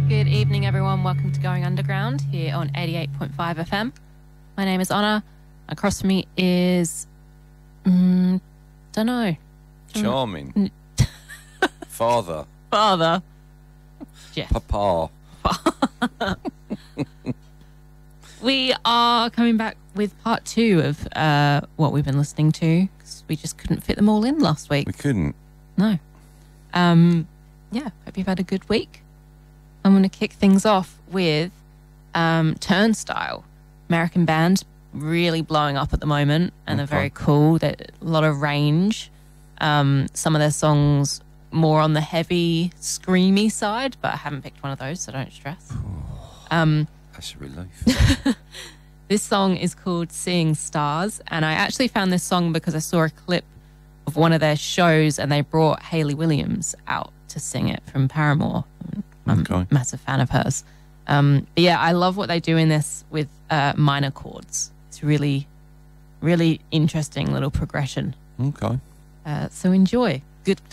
Good evening, everyone. Welcome to Going Underground here on 88.5 FM. My name is Anna. Across from me is, don't know. Charming. Father. Jeff. Papa. We are coming back with part 2 of what we've been listening to because we just couldn't fit them all in last week. We couldn't. No. Hope you've had a good week. I'm going to kick things off with Turnstile, American band, really blowing up at the moment, and they're very cool. They're a lot of range. Some of their songs more on the heavy, screamy side, but I haven't picked one of those, so don't stress. That's a relief. This song is called Seeing Stars, and I actually found this song because I saw a clip of one of their shows and they brought Hayley Williams out to sing it from Paramore. I'm a massive fan of hers. But yeah, I love what they do in this with minor chords. It's really, really interesting little progression. Okay. So enjoy. Good